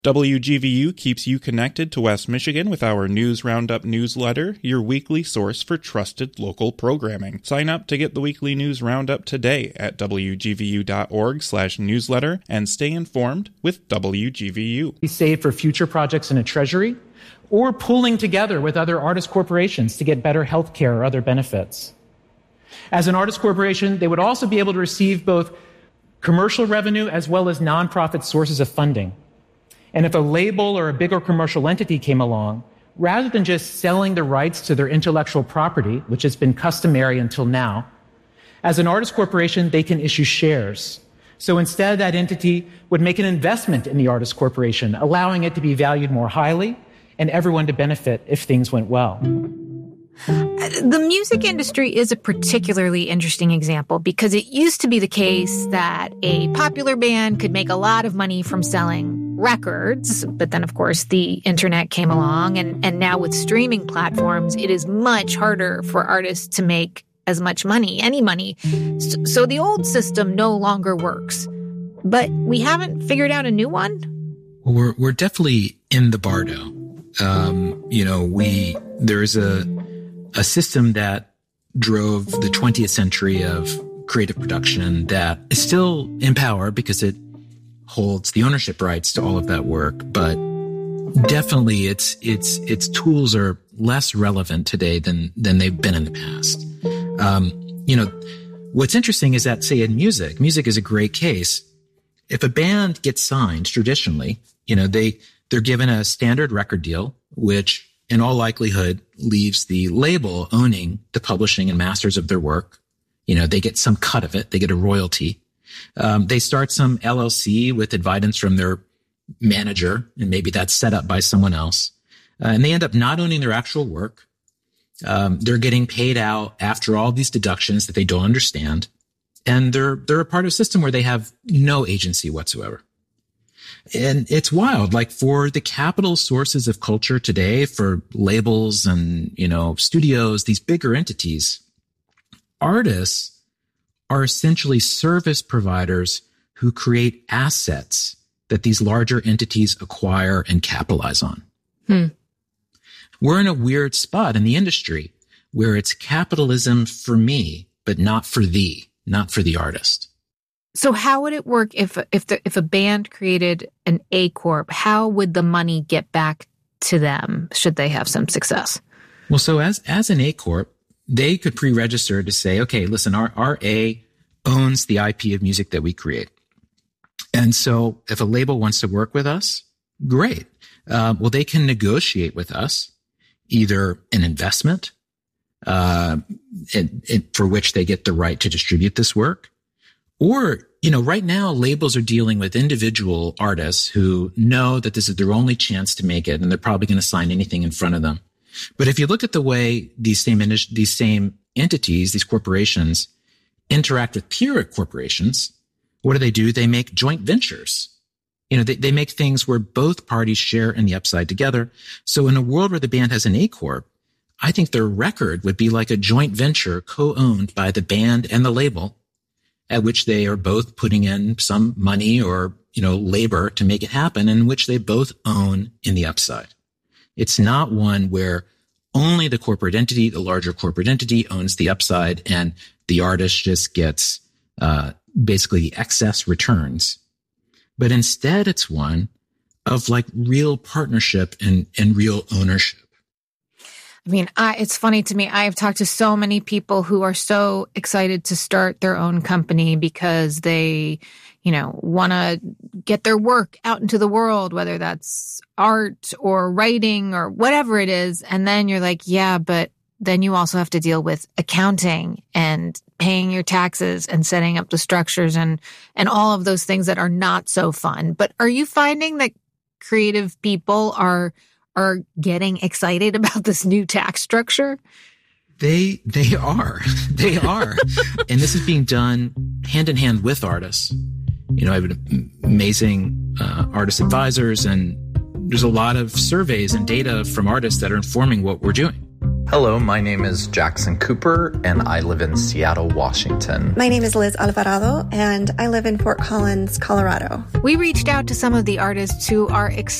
WGVU keeps you connected to West Michigan with our News Roundup newsletter, your weekly source for trusted local programming. Sign up to get the weekly News Roundup today at wgvu.org/newsletter and stay informed with WGVU. We save for future projects in a treasury or pooling together with other artist corporations to get better health care or other benefits. As an artist corporation, they would also be able to receive both commercial revenue as well as nonprofit sources of funding. And if a label or a bigger commercial entity came along, rather than just selling the rights to their intellectual property, which has been customary until now, as an artist corporation, they can issue shares. So instead, that entity would make an investment in the artist corporation, allowing it to be valued more highly and everyone to benefit if things went well. The music industry is a particularly interesting example because it used to be the case that a popular band could make a lot of money from selling records, but then, of course, the internet came along, and now with streaming platforms, it is much harder for artists to make as much money, any money. So the old system no longer works. But we haven't figured out a new one? Well, we're definitely in the bardo. There's a system that drove the 20th century of creative production that is still in power because it holds the ownership rights to all of that work. But definitely its tools are less relevant today than they've been in the past. What's interesting is that, say, in music is a great case. If a band gets signed traditionally, they're given a standard record deal, which in all likelihood leaves the label owning the publishing and masters of their work. They get some cut of it. They get a royalty. They start some LLC with advice from their manager, and maybe that's set up by someone else. And they end up not owning their actual work. They're getting paid out after all these deductions that they don't understand. And they're a part of a system where they have no agency whatsoever. And it's wild. Like, for the capital sources of culture today, for labels and, studios, these bigger entities, artists are essentially service providers who create assets that these larger entities acquire and capitalize on. We're in a weird spot in the industry where it's capitalism for me, but not for thee, not for the artist. So how would it work if a band created an A Corp? How would the money get back to them should they have some success? Well, so as an A Corp, they could pre-register to say, okay, listen, our A owns the IP of music that we create. And so if a label wants to work with us, great. Well, they can negotiate with us either an investment for which they get the right to distribute this work. Or, right now labels are dealing with individual artists who know that this is their only chance to make it, and they're probably going to sign anything in front of them. But if you look at the way these same entities, these corporations, interact with peer corporations, what do? They make joint ventures. They make things where both parties share in the upside together. So in a world where the band has an A Corp, I think their record would be like a joint venture co-owned by the band and the label, at which they are both putting in some money or, labor to make it happen, in which they both own in the upside. It's not one where only the corporate entity, the larger corporate entity, owns the upside and the artist just gets basically the excess returns. But instead, it's one of like real partnership and real ownership. I mean, it's funny to me. I have talked to so many people who are so excited to start their own company because they, want to get their work out into the world, whether that's art or writing or whatever it is. And then you're like, yeah, but then you also have to deal with accounting and paying your taxes and setting up the structures and all of those things that are not so fun. But are you finding that creative people are getting excited about this new tax structure? They are. They are. And this is being done hand in hand with artists. I have amazing artist advisors, and there's a lot of surveys and data from artists that are informing what we're doing. Hello, my name is Jackson Cooper, and I live in Seattle, Washington. My name is Liz Alvarado, and I live in Fort Collins, Colorado. We reached out to some of the artists who are excited